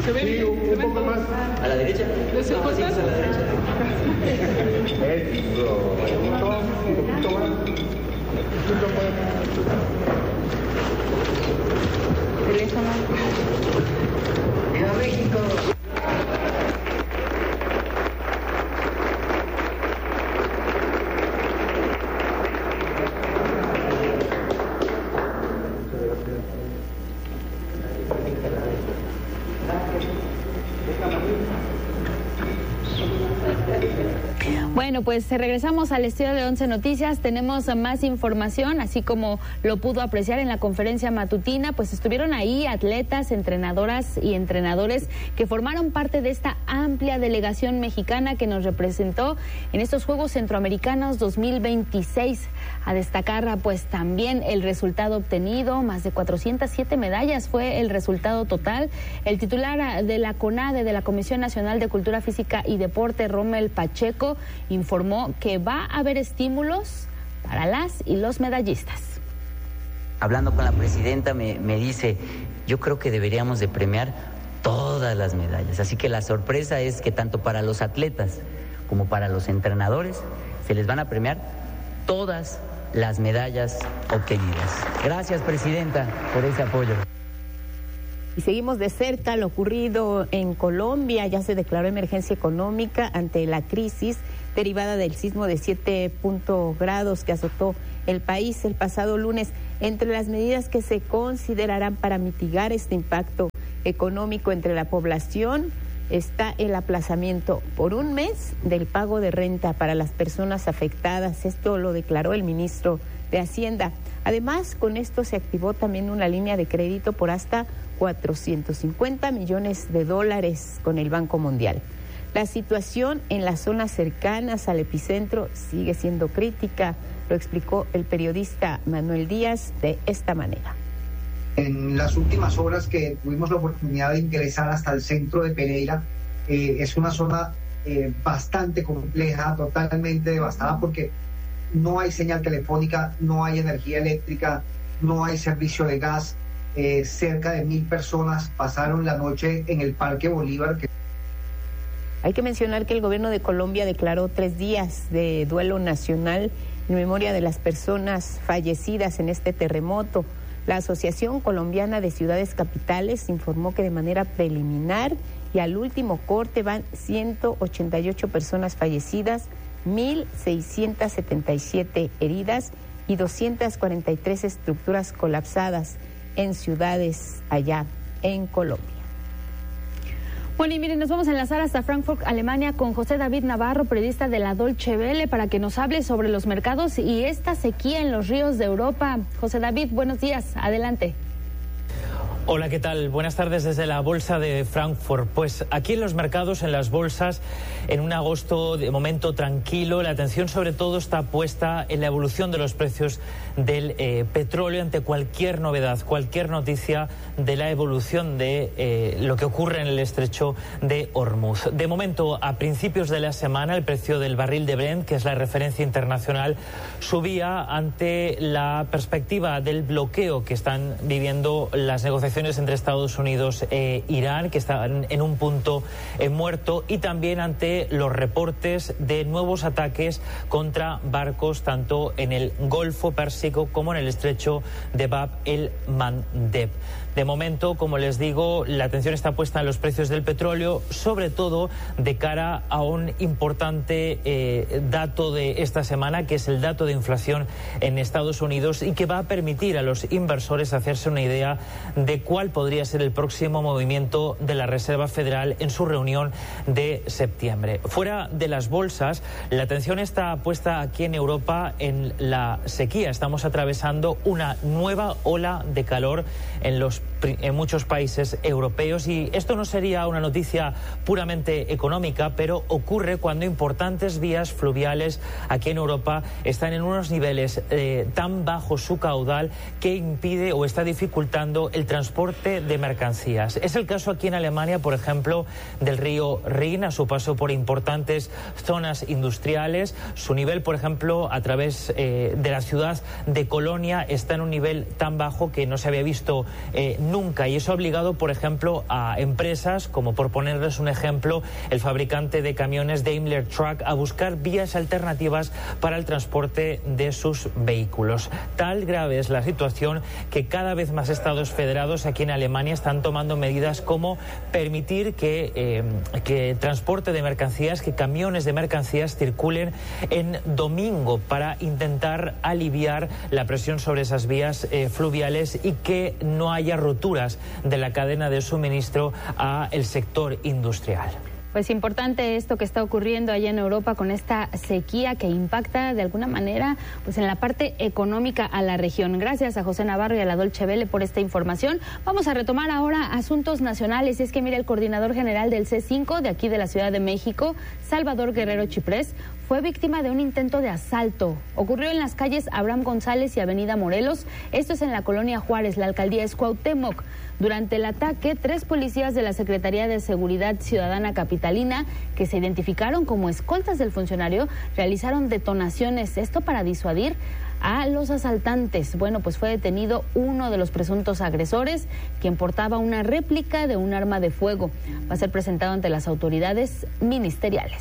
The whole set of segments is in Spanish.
¿Se ve? Sí, un poco más. ¿A la derecha? ¿Les No, sí, a la derecha. Eso. Un poquito más. Teléfono. ¡Viva México! Bueno, pues regresamos al estudio de 11 Noticias. Tenemos más información, así como lo pudo apreciar en la conferencia matutina, pues estuvieron ahí atletas, entrenadoras y entrenadores que formaron parte de esta amplia delegación mexicana que nos representó en estos Juegos Centroamericanos 2026. A destacar, pues también el resultado obtenido, más de 407 medallas fue el resultado total. El titular de la CONADE, de la Comisión Nacional de Cultura Física y Deporte, Rommel Pacheco, informó que va a haber estímulos para las y los medallistas. Hablando con la presidenta me dice, yo creo que deberíamos de premiar todas las medallas. Así que la sorpresa es que tanto para los atletas como para los entrenadores se les van a premiar todas las medallas obtenidas. Gracias, presidenta, por ese apoyo. Y seguimos de cerca lo ocurrido en Colombia. Ya se declaró emergencia económica ante la crisis derivada del sismo de 7 grados que azotó el país el pasado lunes. Entre las medidas que se considerarán para mitigar este impacto económico entre la población está el aplazamiento por un mes del pago de renta para las personas afectadas. Esto lo declaró el ministro de Hacienda. Además, con esto se activó también una línea de crédito por hasta $450 millones con el Banco Mundial. La situación en las zonas cercanas al epicentro sigue siendo crítica, lo explicó el periodista Manuel Díaz de esta manera. En las últimas horas que tuvimos la oportunidad de ingresar hasta el centro de Pereira, es una zona bastante compleja, totalmente devastada, porque no hay señal telefónica, no hay energía eléctrica, no hay servicio de gas. Cerca de 1,000 personas pasaron la noche en el Parque Bolívar. Hay que mencionar que el gobierno de Colombia declaró 3 días de duelo nacional en memoria de las personas fallecidas en este terremoto. La Asociación Colombiana de Ciudades Capitales informó que de manera preliminar y al último corte van 188 personas fallecidas, 1,677 heridas y 243 estructuras colapsadas en ciudades allá en Colombia. Bueno, y miren, nos vamos a enlazar hasta Frankfurt, Alemania, con José David Navarro, periodista de la Deutsche Welle, para que nos hable sobre los mercados y esta sequía en los ríos de Europa. José David, buenos días, adelante. Hola, ¿qué tal? Buenas tardes desde la Bolsa de Frankfurt. Pues aquí en los mercados, en las bolsas, en un agosto de momento tranquilo, la atención sobre todo está puesta en la evolución de los precios del petróleo ante cualquier novedad, cualquier noticia de la evolución de lo que ocurre en el estrecho de Hormuz. De momento, a principios de la semana, el precio del barril de Brent, que es la referencia internacional, subía ante la perspectiva del bloqueo que están viviendo las negociaciones entre Estados Unidos e Irán, que están en un punto muerto, y también ante los reportes de nuevos ataques contra barcos tanto en el Golfo Pérsico como en el estrecho de Bab el-Mandeb. De momento, como les digo, la atención está puesta en los precios del petróleo, sobre todo de cara a un importante dato de esta semana, que es el dato de inflación en Estados Unidos, y que va a permitir a los inversores hacerse una idea de cuál podría ser el próximo movimiento de la Reserva Federal en su reunión de septiembre. Fuera de las bolsas, la atención está puesta aquí en Europa en la sequía. Estamos atravesando una nueva ola de calor en muchos países europeos, y esto no sería una noticia puramente económica, pero ocurre cuando importantes vías fluviales aquí en Europa están en unos niveles tan bajo su caudal que impide o está dificultando el transporte transporte de mercancías. Es el caso aquí en Alemania, por ejemplo, del río Rin, a su paso por importantes zonas industriales. Su nivel, por ejemplo, a través de la ciudad de Colonia está en un nivel tan bajo que no se había visto nunca, y eso ha obligado, por ejemplo, a empresas, como por ponerles un ejemplo, el fabricante de camiones Daimler Truck, a buscar vías alternativas para el transporte de sus vehículos. Tal grave es la situación que cada vez más estados federados aquí en Alemania están tomando medidas como permitir que transporte de mercancías, que camiones de mercancías circulen en domingo para intentar aliviar la presión sobre esas vías fluviales y que no haya roturas de la cadena de suministro a el sector industrial. Pues importante esto que está ocurriendo allá en Europa con esta sequía que impacta de alguna manera pues en la parte económica a la región. Gracias a José Navarro y a la Dolce Vele por esta información. Vamos a retomar ahora asuntos nacionales. Y es que mira, el coordinador general del C5 de aquí de la Ciudad de México, Salvador Guerrero Chiprés, fue víctima de un intento de asalto. Ocurrió en las calles Abraham González y Avenida Morelos. Esto es en la colonia Juárez, la alcaldía es Cuauhtémoc. Durante el ataque, 3 policías de la Secretaría de Seguridad Ciudadana Capitalina, que se identificaron como escoltas del funcionario, realizaron detonaciones, esto para disuadir a los asaltantes. Bueno, pues fue detenido uno de los presuntos agresores, quien portaba una réplica de un arma de fuego. Va a ser presentado ante las autoridades ministeriales.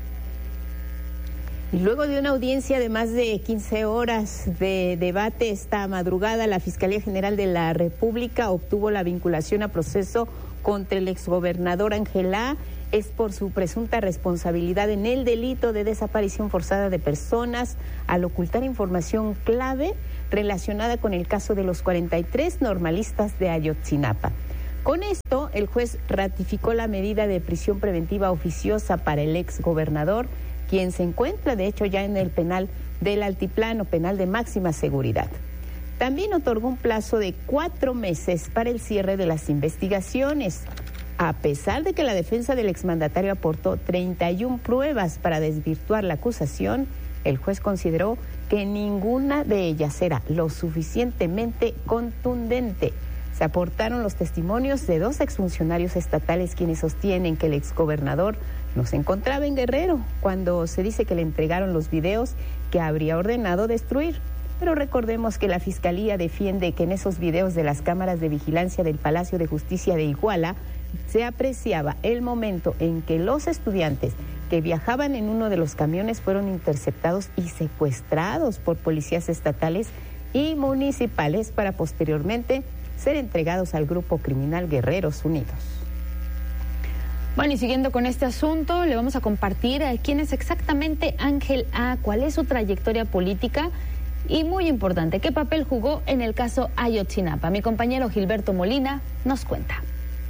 Y luego de una audiencia de más de 15 horas de debate esta madrugada, la Fiscalía General de la República obtuvo la vinculación a proceso contra el exgobernador Ángel A. Es por su presunta responsabilidad en el delito de desaparición forzada de personas al ocultar información clave relacionada con el caso de los 43 normalistas de Ayotzinapa. Con esto, el juez ratificó la medida de prisión preventiva oficiosa para el exgobernador, quien se encuentra, de hecho, ya en el penal del Altiplano, penal de máxima seguridad. También otorgó un plazo de 4 meses para el cierre de las investigaciones. A pesar de que la defensa del exmandatario aportó 31 pruebas para desvirtuar la acusación, el juez consideró que ninguna de ellas era lo suficientemente contundente. Se aportaron los testimonios de 2 exfuncionarios estatales quienes sostienen que el exgobernador no se encontraba en Guerrero cuando se dice que le entregaron los videos que habría ordenado destruir. Pero recordemos que la Fiscalía defiende que en esos videos de las cámaras de vigilancia del Palacio de Justicia de Iguala se apreciaba el momento en que los estudiantes que viajaban en uno de los camiones fueron interceptados y secuestrados por policías estatales y municipales para posteriormente ser entregados al grupo criminal Guerreros Unidos. Bueno, y siguiendo con este asunto, le vamos a compartir quién es exactamente Ángel A., cuál es su trayectoria política y, muy importante, qué papel jugó en el caso Ayotzinapa. Mi compañero Gilberto Molina nos cuenta.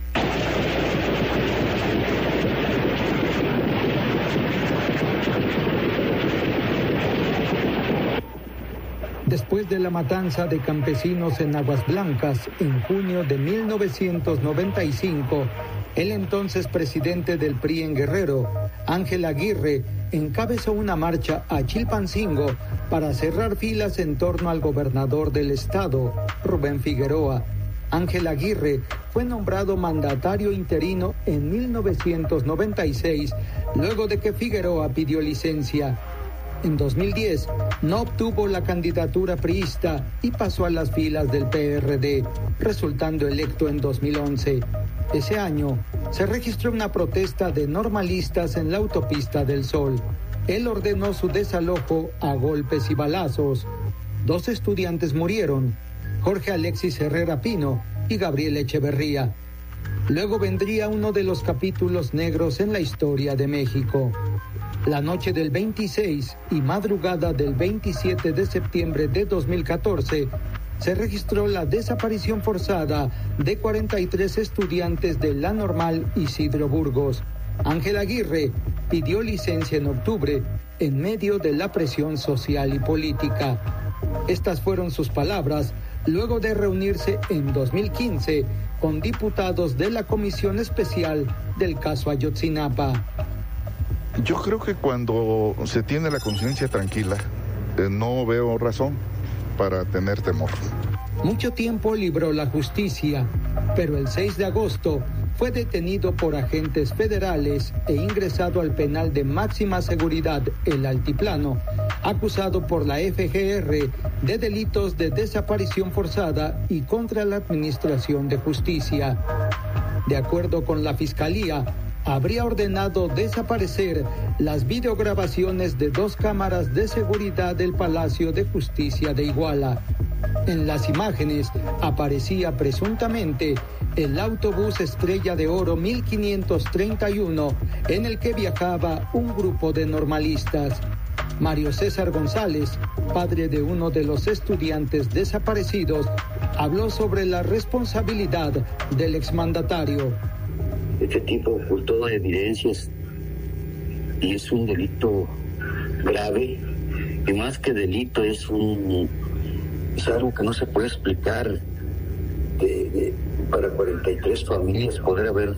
Después de la matanza de campesinos en Aguas Blancas en junio de 1995, el entonces presidente del PRI en Guerrero, Ángel Aguirre, encabezó una marcha a Chilpancingo para cerrar filas en torno al gobernador del estado, Rubén Figueroa. Ángel Aguirre fue nombrado mandatario interino en 1996, luego de que Figueroa pidió licencia. En 2010 no obtuvo la candidatura priista y pasó a las filas del PRD, resultando electo en 2011. Ese año se registró una protesta de normalistas en la autopista del Sol. Él ordenó su desalojo a golpes y balazos. 2 estudiantes murieron, Jorge Alexis Herrera Pino y Gabriel Echeverría. Luego vendría uno de los capítulos negros en la historia de México. La noche del 26 y madrugada del 27 de septiembre de 2014, se registró la desaparición forzada de 43 estudiantes de la Normal Isidro Burgos. Ángel Aguirre pidió licencia en octubre en medio de la presión social y política. Estas fueron sus palabras luego de reunirse en 2015 con diputados de la Comisión Especial del caso Ayotzinapa. Yo creo que cuando se tiene la conciencia tranquila, no veo razón para tener temor. Mucho tiempo libró la justicia, pero el 6 de agosto fue detenido por agentes federales e ingresado al penal de máxima seguridad El Altiplano, acusado por la FGR de delitos de desaparición forzada y contra la Administración de Justicia. De acuerdo con la Fiscalía, habría ordenado desaparecer las videograbaciones de 2 cámaras de seguridad del Palacio de Justicia de Iguala. En las imágenes aparecía presuntamente el autobús Estrella de Oro 1531 en el que viajaba un grupo de normalistas. Mario César González, padre de uno de los estudiantes desaparecidos, habló sobre la responsabilidad del exmandatario. Este tipo ocultó evidencias y es un delito grave, y más que delito es algo que no se puede explicar. Para 43 familias poder haber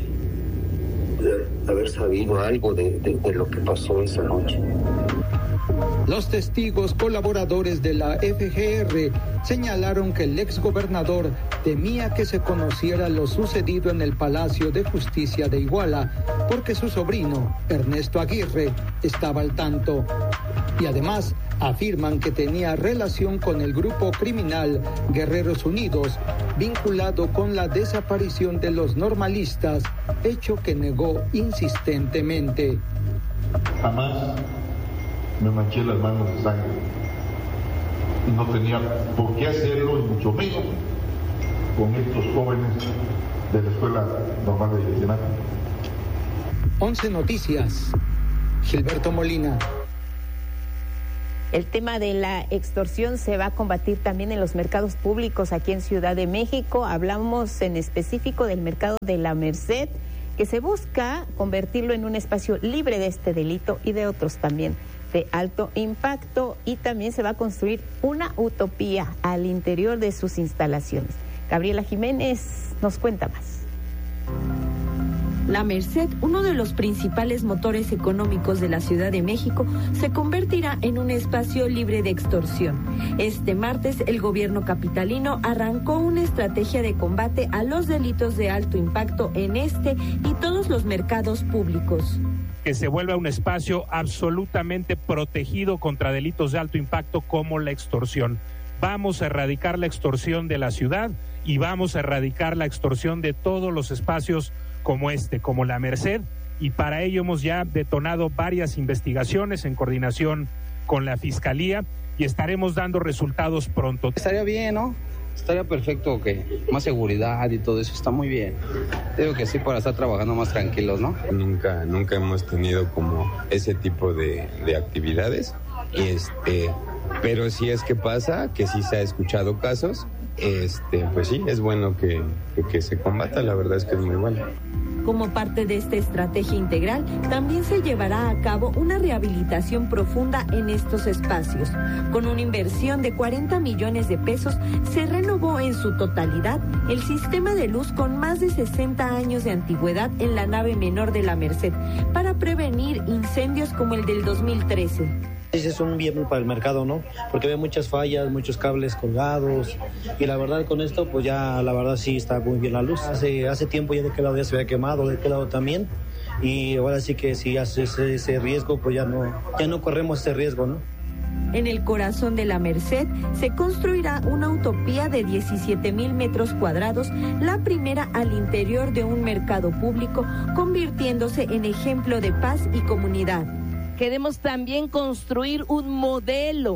sabido algo de lo que pasó esa noche. Los testigos colaboradores de la FGR señalaron que el exgobernador temía que se conociera lo sucedido en el Palacio de Justicia de Iguala, porque su sobrino, Ernesto Aguirre, estaba al tanto. Y además afirman que tenía relación con el grupo criminal Guerreros Unidos, vinculado con la desaparición de los normalistas, hecho que negó insistentemente. Jamás me manché las manos de sangre y no tenía por qué hacerlo, y mucho menos con estos jóvenes de la Escuela Normal de Ayotzinapa. 11 Noticias, Gilberto Molina. El tema de la extorsión se va a combatir también en los mercados públicos aquí en Ciudad de México. Hablamos en específico del mercado de la Merced, que se busca convertirlo en un espacio libre de este delito y de otros también de alto impacto, y también se va a construir una utopía al interior de sus instalaciones. Gabriela Jiménez nos cuenta más. La Merced, uno de los principales motores económicos de la Ciudad de México, se convertirá en un espacio libre de extorsión. Este martes, el gobierno capitalino arrancó una estrategia de combate a los delitos de alto impacto en este y todos los mercados públicos. Que se vuelva un espacio absolutamente protegido contra delitos de alto impacto como la extorsión. Vamos a erradicar la extorsión de la ciudad y vamos a erradicar la extorsión de todos los espacios como como la Merced, y para ello hemos ya detonado varias investigaciones en coordinación con la Fiscalía y estaremos dando resultados pronto. Estaría bien, ¿no? Estaría perfecto, que más seguridad y todo eso está muy bien. Digo que sí, para estar trabajando más tranquilos, ¿no? Nunca hemos tenido como ese tipo de actividades, pero sí es que pasa, que sí se ha escuchado casos, pues sí, es bueno que se combata, la verdad es que es muy bueno. Como parte de esta estrategia integral, también se llevará a cabo una rehabilitación profunda en estos espacios. Con una inversión de 40 millones de pesos, se renovó en su totalidad el sistema de luz con más de 60 años de antigüedad en la nave menor de la Merced, para prevenir incendios como el del 2013. Ese es un bien para el mercado, ¿no? Porque ve muchas fallas, muchos cables colgados, y la verdad con esto pues ya la verdad sí está muy bien la luz. Hace tiempo ya de qué lado ya se había quemado, de qué lado también, y ahora sí que si hace ese riesgo pues ya no corremos ese riesgo, ¿no? En el corazón de la Merced se construirá una utopía de 17,000 metros cuadrados, la primera al interior de un mercado público, convirtiéndose en ejemplo de paz y comunidad. Queremos también construir un modelo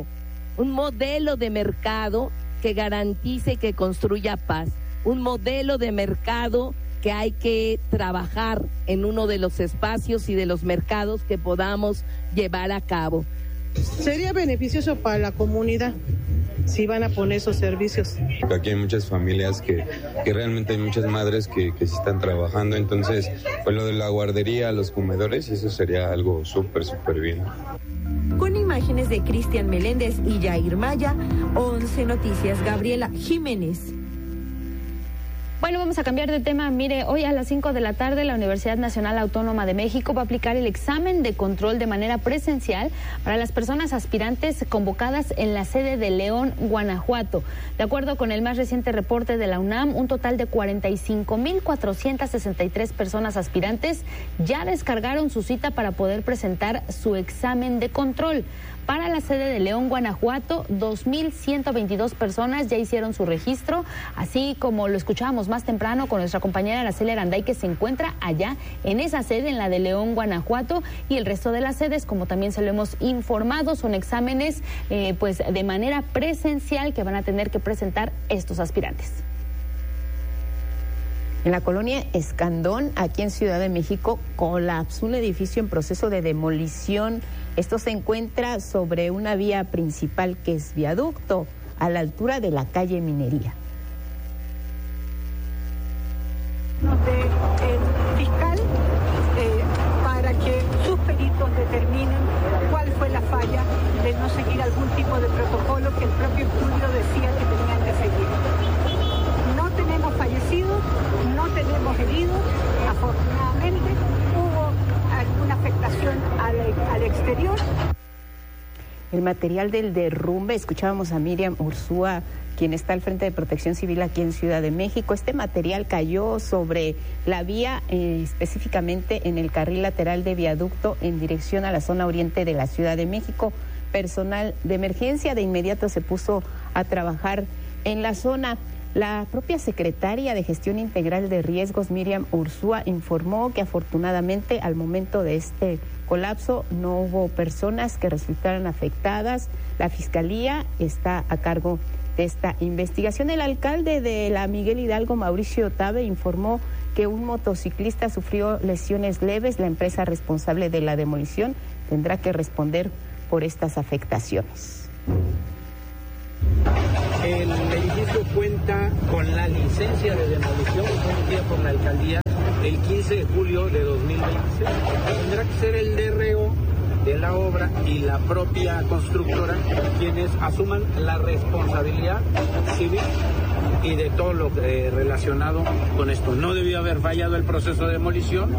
de mercado que garantice que construya paz, un modelo de mercado que hay que trabajar en uno de los espacios y de los mercados que podamos llevar a cabo. Sería beneficioso para la comunidad si van a poner esos servicios. Aquí hay muchas familias que realmente hay muchas madres que sí están trabajando, entonces pues lo de la guardería, los comedores, eso sería algo súper bien. Con imágenes de Cristian Meléndez y Yair Maya, 11 Noticias, Gabriela Jiménez. Bueno, vamos a cambiar de tema. Mire, hoy a las 5 de la tarde la Universidad Nacional Autónoma de México va a aplicar el examen de control de manera presencial para las personas aspirantes convocadas en la sede de León, Guanajuato. De acuerdo con el más reciente reporte de la UNAM, un total de 45,463 personas aspirantes ya descargaron su cita para poder presentar su examen de control. Para la sede de León, Guanajuato, 2,122 personas ya hicieron su registro, así como lo escuchábamos más temprano con nuestra compañera Araceli Aranday, que se encuentra allá en esa sede, en la de León, Guanajuato, y el resto de las sedes, como también se lo hemos informado, son exámenes pues de manera presencial que van a tener que presentar estos aspirantes. En la colonia Escandón, aquí en Ciudad de México, colapsó un edificio en proceso de demolición. Esto se encuentra sobre una vía principal que es viaducto, a la altura de la calle Minería. Del fiscal para que sus peritos determinen cuál fue la falla de no seguir algún tipo de protocolo que el propio estudio decía que tenían que seguir. No tenemos fallecidos, no tenemos heridos, afortunadamente hubo alguna afectación al exterior. El material del derrumbe, escuchábamos a Miriam Ursúa, quien está al frente de Protección Civil aquí en Ciudad de México. Este material cayó sobre la vía, específicamente en el carril lateral de viaducto en dirección a la zona oriente de la Ciudad de México. Personal de emergencia de inmediato se puso a trabajar en la zona. La propia secretaria de Gestión Integral de Riesgos, Miriam Ursúa, informó que afortunadamente al momento de este colapso no hubo personas que resultaran afectadas. La Fiscalía está a cargo de esta investigación. El alcalde de la Miguel Hidalgo, Mauricio Tabe, informó que un motociclista sufrió lesiones leves. La empresa responsable de la demolición tendrá que responder por estas afectaciones. El edificio cuenta con la licencia de demolición emitida por la alcaldía el 15 de julio de 2026. Tendrá que ser el DRO de la obra y la propia constructora quienes asuman la responsabilidad civil y de todo lo relacionado con esto. No debió haber fallado el proceso de demolición.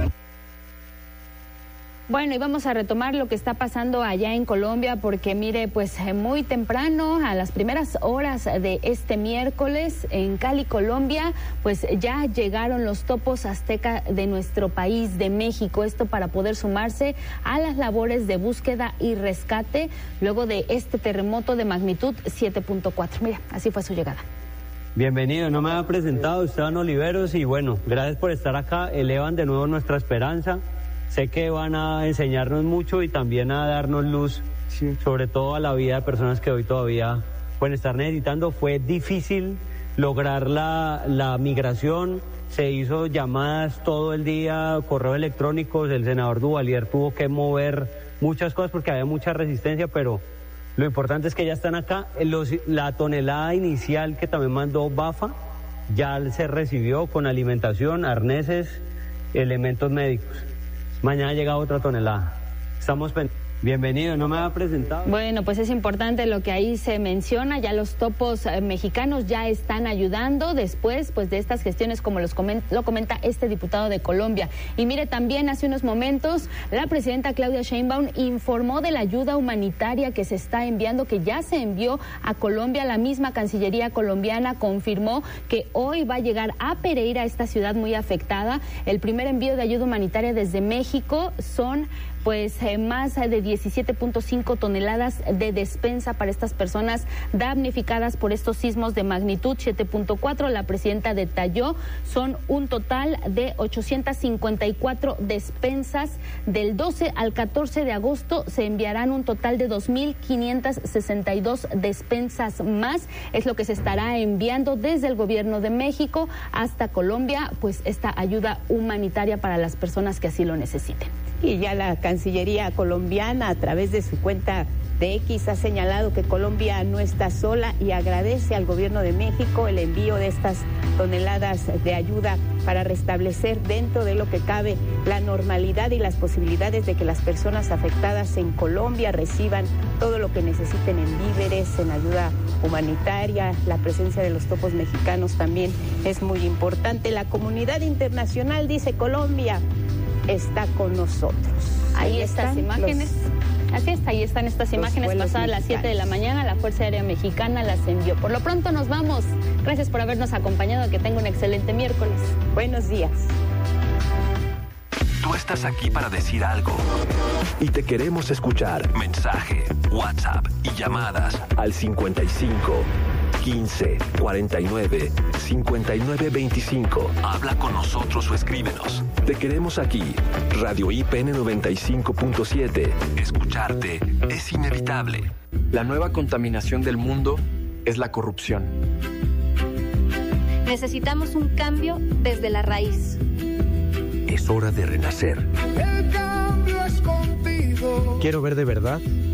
Bueno, y vamos a retomar lo que está pasando allá en Colombia, porque mire, pues muy temprano, a las primeras horas de este miércoles, en Cali, Colombia, pues ya llegaron los topos azteca de nuestro país, de México, esto para poder sumarse a las labores de búsqueda y rescate luego de este terremoto de magnitud 7.4. Mira, así fue su llegada. Bienvenido, no me había presentado, Esteban Oliveros, y bueno, gracias por estar acá, elevan de nuevo nuestra esperanza. Sé que van a enseñarnos mucho y también a darnos luz, sí, sobre todo a la vida de personas que hoy todavía pueden estar necesitando. Fue difícil lograr la migración, se hizo llamadas todo el día, correos electrónicos, el senador Duvalier tuvo que mover muchas cosas porque había mucha resistencia, pero lo importante es que ya están acá. La tonelada inicial que también mandó BAFA ya se recibió con alimentación, arneses, elementos médicos. Mañana llega otra tonelada. Estamos bienvenido, no me ha presentado. Bueno, pues es importante lo que ahí se menciona, ya los topos mexicanos ya están ayudando después pues de estas gestiones, como lo comenta este diputado de Colombia. Y mire, también hace unos momentos la presidenta Claudia Sheinbaum informó de la ayuda humanitaria que se está enviando, que ya se envió a Colombia. La misma Cancillería colombiana confirmó que hoy va a llegar a Pereira, esta ciudad muy afectada. El primer envío de ayuda humanitaria desde México son pues más de 17.5 toneladas de despensa para estas personas damnificadas por estos sismos de magnitud 7.4. La presidenta detalló, son un total de 854 despensas. Del 12 al 14 de agosto se enviarán un total de 2.562 despensas más. Es lo que se estará enviando desde el gobierno de México hasta Colombia, pues esta ayuda humanitaria para las personas que así lo necesiten. Y ya la Cancillería colombiana, a través de su cuenta de X ha señalado que Colombia no está sola y agradece al gobierno de México el envío de estas toneladas de ayuda para restablecer dentro de lo que cabe la normalidad y las posibilidades de que las personas afectadas en Colombia reciban todo lo que necesiten en víveres, en ayuda humanitaria. La presencia de los topos mexicanos también es muy importante. La comunidad internacional, dice Colombia, está con nosotros. Ahí estas imágenes. Así está, ahí están estas imágenes pasadas a las 7 de la mañana. La Fuerza Aérea Mexicana las envió. Por lo pronto nos vamos. Gracias por habernos acompañado. Que tenga un excelente miércoles. Buenos días. Tú estás aquí para decir algo y te queremos escuchar. Mensaje, WhatsApp y llamadas al 55 15 49 59 25. Habla con nosotros o escríbenos. Te queremos aquí. Radio IPN 95.7. Escucharte es inevitable. La nueva contaminación del mundo es la corrupción. Necesitamos un cambio desde la raíz. Es hora de renacer. El cambio es contigo. Quiero ver de verdad